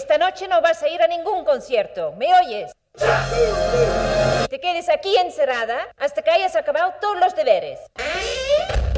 Esta noche no vas a ir a ningún concierto, ¿me oyes? Te quedes aquí encerrada hasta que hayas acabado todos los deberes.